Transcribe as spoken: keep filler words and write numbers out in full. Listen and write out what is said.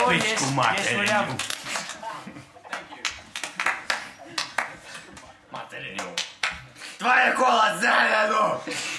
Пичку есть, есть материну. вариант. Материну. Твоє коло зелену!